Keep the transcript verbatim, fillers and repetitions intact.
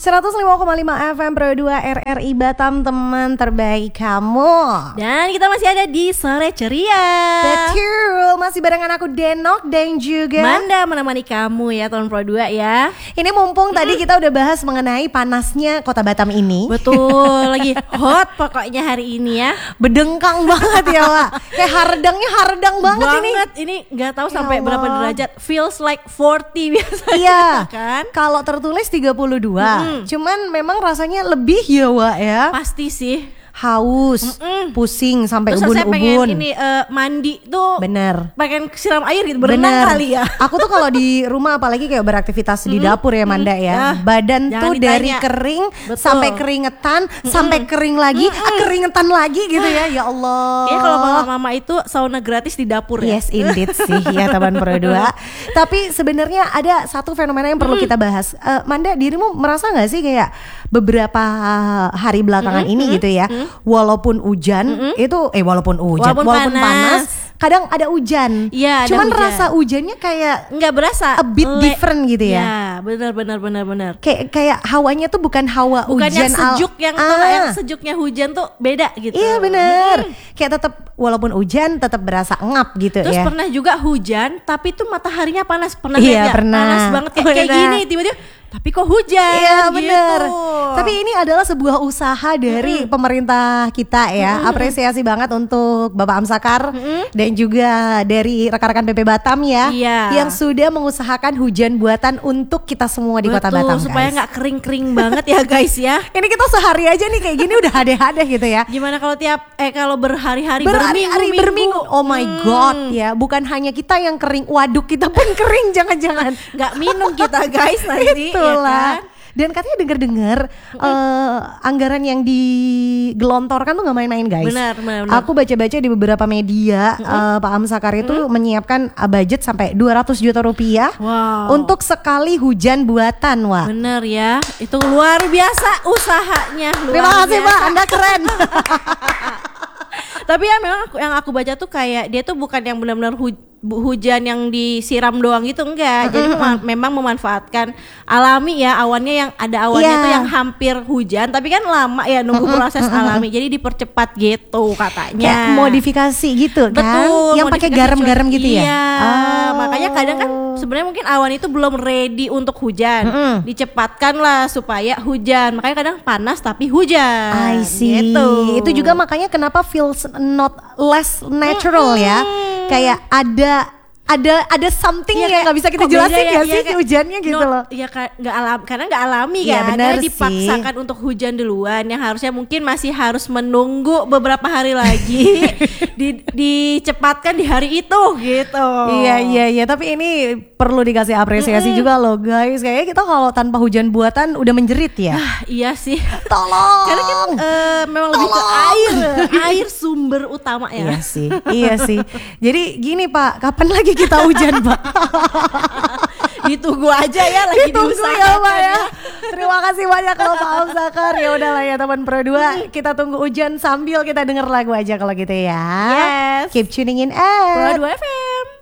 seratus lima koma lima F M Pro dua R R I Batam, teman terbaik kamu. Dan kita masih ada di Sore Ceria. Betul, masih barengan aku Denok dan juga Manda menemani kamu ya tahun Pro dua ya. Ini mumpung mm. tadi kita udah bahas mengenai panasnya kota Batam ini. Betul, lagi hot pokoknya hari ini ya. Bedengkang banget ya Wak. Kayak hardangnya hardang banget, banget ini. Banget, ini gak tahu ya sampai Allah. Berapa derajat. Feels like forty biasanya. Iya kan. Kalau tertulis tiga puluh dua. Hmm. Cuman memang rasanya lebih ya Wak ya. Pasti sih. Haus, Mm-mm. pusing sampai ubun-ubun. Terus saya pengen ini uh, mandi tuh. Bener. Pengen siram air gitu, berenang kali ya. Aku tuh kalau di rumah apalagi kayak beraktivitas di dapur ya Manda ya. Badan tuh ditanya. Dari kering Betul. Sampai keringetan, Mm-mm. sampai kering lagi, ah, keringetan lagi gitu ya. Ya Allah. Kayaknya kalau mama-mama itu sauna gratis di dapur ya. Yes indeed sih ya teman Pro dua. Tapi sebenarnya ada satu fenomena yang perlu mm. kita bahas. Uh, Manda, dirimu merasa nggak sih kayak beberapa hari belakangan mm-hmm. ini gitu ya? Mm-hmm. Walaupun hujan mm-hmm. itu eh walaupun hujan walaupun, walaupun panas. panas kadang ada hujan. Iya, cuman hujan. Rasa hujannya kayak nggak berasa a bit Le- different gitu ya. Iya, benar benar benar benar. Kayak kayak hawanya tuh bukan hawa bukan hujan yang sejuk al- yang ah. yang sejuknya hujan tuh beda gitu. Iya benar. Hmm. Kayak tetap walaupun hujan tetap berasa ngap gitu. Terus ya. Pernah juga hujan tapi tuh mataharinya panas. Pernah iya, gak? Pernah. Panas banget kayak, kayak gini tiba-tiba tapi kok hujan. Iya gitu. benar. Tapi ini adalah sebuah usaha dari mm-hmm. pemerintah kita ya. Mm-hmm. Apresiasi banget untuk Bapak Amsakar mm-hmm. dan juga dari rekan-rekan P P Batam ya, iya. yang sudah mengusahakan hujan buatan untuk kita semua di Betul, Kota Batam, supaya nggak kering-kering banget ya guys ya. Ini kita sehari aja nih kayak gini udah hade-hade gitu ya. Gimana kalau tiap eh kalau berhari-hari berhari-hari berminggu. Oh my hmm. god ya, bukan hanya kita yang kering, waduk kita pun kering jangan-jangan. Nggak minum kita guys nanti. Itulah. Ya kan? Dan katanya dengar-dengar mm-hmm. uh, anggaran yang digelontorkan tuh nggak main-main guys. Benar, benar, benar. Aku baca-baca di beberapa media mm-hmm. uh, Pak Amsakar itu mm-hmm. menyiapkan uh, budget sampai dua ratus juta rupiah wow. untuk sekali hujan buatan, Wak. Bener ya, itu luar biasa usahanya. Luar Terima kasih biasa. Pak, Anda keren. Tapi ya memang aku, yang aku baca tuh kayak dia tuh bukan yang benar-benar hu, hujan yang disiram doang gitu, enggak. Jadi mem- memang memanfaatkan alami ya, awannya yang ada awannya yeah. tuh yang hampir hujan, tapi kan lama ya nunggu proses alami. Jadi dipercepat gitu katanya. Kayak modifikasi gitu kan. Betul. Yang pakai garam-garam gitu ya. Iya. Oh. Makanya kadang kan sebenarnya mungkin awan itu belum ready untuk hujan. Mm-hmm. Dicepatkan lah supaya hujan. Makanya kadang panas tapi hujan. I see. Gitu. Itu juga makanya kenapa feels not less natural mm-hmm. ya. Kayak ada ada ada something ya, yang nggak bisa kita jelasin ya, ya sih ya, hujannya gitu no, loh. Iya nggak alam karena nggak alami ya, kan. Benar karena dipaksakan untuk hujan duluan yang harusnya mungkin masih harus menunggu beberapa hari lagi di, dicepatkan di hari itu gitu. Iya iya iya. Tapi ini perlu dikasih apresiasi mm-hmm. juga loh guys. Kayaknya kita kalau tanpa hujan buatan udah menjerit ya. Ah, iya sih. Tolong. Karena kan uh, memang Tolong. lebih ke air, air sumber utama ya. Iya sih, iya sih. Jadi gini Pak, kapan lagi kita hujan Pak? Ditunggu aja ya, lagi ditunggu ya Pak ya. Terima kasih banyak loh Pak Amsakar. Ya udahlah ya teman Pro dua, kita tunggu hujan sambil kita denger lagu aja kalau gitu ya. Yes. Keep tuning in at Pro dua F M.